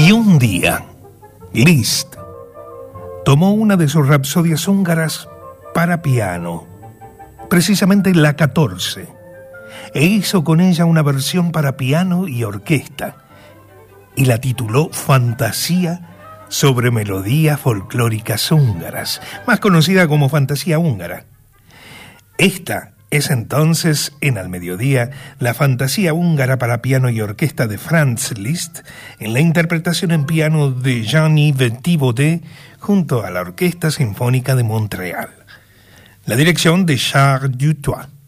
Y un día, Liszt tomó una de sus rapsodias húngaras para piano, precisamente la 14, e hizo con ella una versión para piano y orquesta, y la tituló Fantasía sobre melodías folclóricas húngaras, más conocida como Fantasía húngara. Esta es entonces, en Al Mediodía, la Fantasía húngara para piano y orquesta de Franz Liszt, en la interpretación en piano de Jean-Yves Thibaudet, junto a la Orquesta Sinfónica de Montreal. La dirección de Charles Dutoit.